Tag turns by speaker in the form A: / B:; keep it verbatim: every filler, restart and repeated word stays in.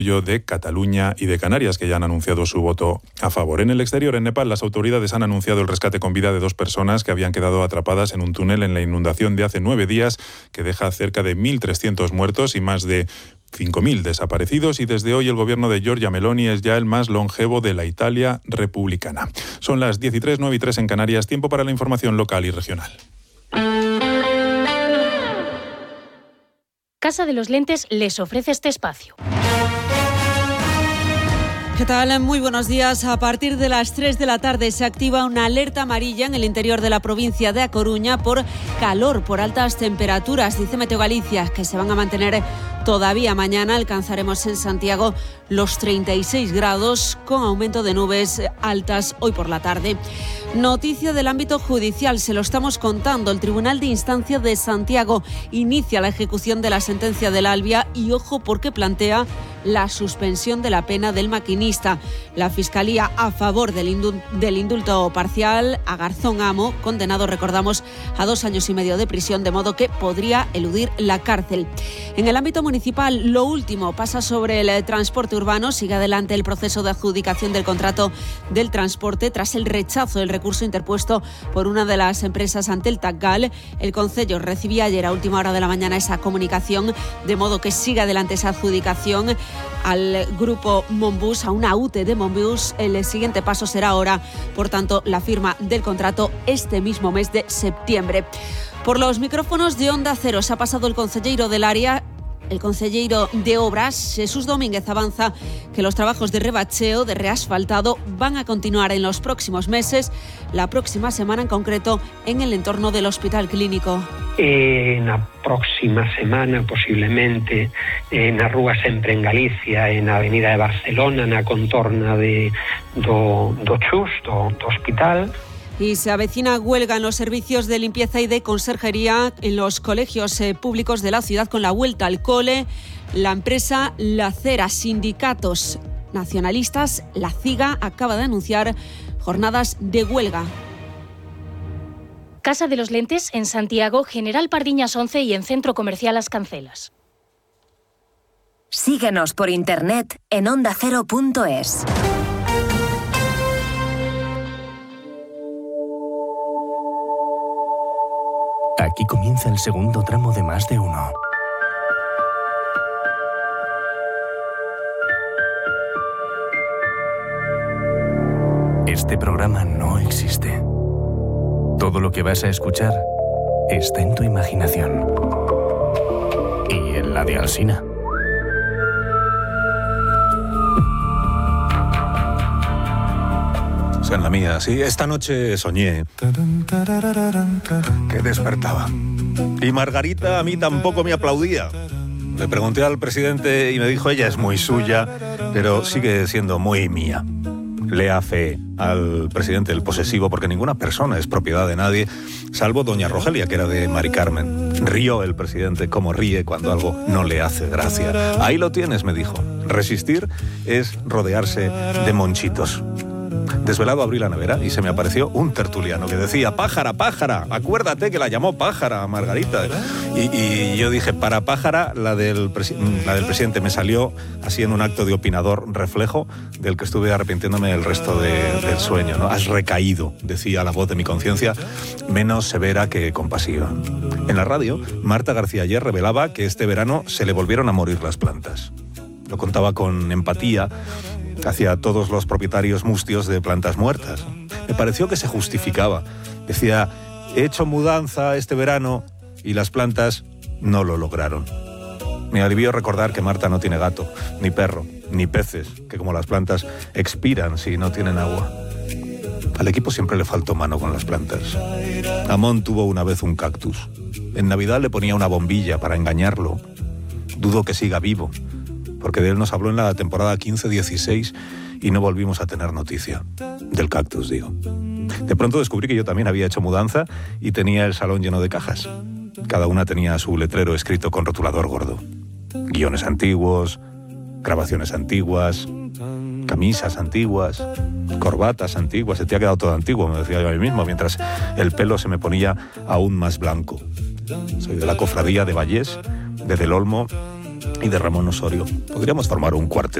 A: de Cataluña y de Canarias, que ya han anunciado su voto a favor. En el exterior, en Nepal, las autoridades han anunciado el rescate con vida de dos personas que habían quedado atrapadas en un túnel en la inundación de hace nueve días, que deja cerca de mil trescientos muertos y más de cinco mil desaparecidos, y desde hoy el gobierno de Giorgia Meloni es ya el más longevo de la Italia republicana. Son las diez y tres, nueve y tres en Canarias, tiempo para la información local y regional.
B: Casa de los Lentes les ofrece este espacio.
C: ¿Qué tal? Muy buenos días. A partir de las tres de la tarde se activa una alerta amarilla en el interior de la provincia de A Coruña por calor, por altas temperaturas. Dice Meteo Galicia que se van a mantener todavía mañana. Alcanzaremos en Santiago los treinta y seis grados con aumento de nubes altas hoy por la tarde. Noticia del ámbito judicial, se lo estamos contando. El Tribunal de Instancia de Santiago inicia la ejecución de la sentencia del Albia y ojo porque plantea la suspensión de la pena del maquinista. La Fiscalía a favor del, indul- del indulto parcial a Garzón Amo, condenado, recordamos, a dos años y medio de prisión, de modo que podría eludir la cárcel. En el ámbito municipal, lo último pasa sobre el transporte urbano. Sigue adelante el proceso de adjudicación del contrato del transporte tras el rechazo del recurso interpuesto por una de las empresas ante el TACGAL. El Concello recibía ayer a última hora de la mañana esa comunicación, de modo que sigue adelante esa adjudicación al grupo Monbus, a una U T E de Monbus. El siguiente paso será ahora, por tanto, la firma del contrato este mismo mes de septiembre. Por los micrófonos de Onda Cero se ha pasado el concelleiro del área, el concelleiro de Obras, Jesús Domínguez, avanza que los trabajos de rebacheo, de reasfaltado, van a continuar en los próximos meses, la próxima semana en concreto, en el entorno del Hospital Clínico.
D: En la próxima semana, posiblemente, en la rúa sempre en Galicia, en la avenida de Barcelona, en la contorna de, do, do Chus, do, do hospital.
C: Y se avecina huelga en los servicios de limpieza y de conserjería en los colegios eh, públicos de la ciudad con la vuelta al cole. La empresa La Cera, sindicatos nacionalistas, la CIGA, acaba de anunciar jornadas de huelga.
B: Casa de los Lentes en Santiago, General Pardiñas once y en Centro Comercial Las Cancelas.
E: Síguenos por internet en onda cero punto es.
F: Aquí comienza el segundo tramo de Más de Uno. Este programa no existe. Todo lo que vas a escuchar está en tu imaginación. Y en la de Alsina.
G: En la mía, sí. Esta noche soñé que despertaba. Y Margarita a mí tampoco me aplaudía. Le pregunté al presidente y me dijo, ella es muy suya, pero sigue siendo muy mía. Lea fe al presidente el posesivo, porque ninguna persona es propiedad de nadie, salvo doña Rogelia, que era de Mari Carmen. Rió el presidente como ríe cuando algo no le hace gracia. Ahí lo tienes, me dijo. Resistir es rodearse de monchitos. Desvelado abrí la nevera y se me apareció un tertuliano que decía, pájara, pájara, acuérdate que la llamó pájara a Margarita. Y, y yo dije, para pájara, la del, presi- la del presidente me salió así en un acto de opinador reflejo del que estuve arrepintiéndome el resto de, del sueño, ¿no? Has recaído, decía la voz de mi conciencia, menos severa que compasiva. En la radio, Marta García ayer revelaba que este verano se le volvieron a morir las plantas. Lo contaba con empatía hacia todos los propietarios mustios de plantas muertas. Me pareció que se justificaba. Decía, he hecho mudanza este verano y las plantas no lo lograron. Me alivió recordar que Marta no tiene gato, ni perro, ni peces, que como las plantas expiran si no tienen agua. Al equipo siempre le faltó mano con las plantas. Amón tuvo una vez un cactus. En Navidad le ponía una bombilla para engañarlo. Dudo que siga vivo, porque de él nos habló en la temporada quince dieciséis y no volvimos a tener noticia. Del cactus, digo. De pronto descubrí que yo también había hecho mudanza y tenía el salón lleno de cajas. Cada una tenía su letrero escrito con rotulador gordo. Guiones antiguos, grabaciones antiguas, camisas antiguas, corbatas antiguas. Se te ha quedado todo antiguo, me decía yo a mí mismo, mientras el pelo se me ponía aún más blanco. Soy de la cofradía de Vallés, de Del Olmo y de Ramón Osorio. Podríamos formar un cuarteto.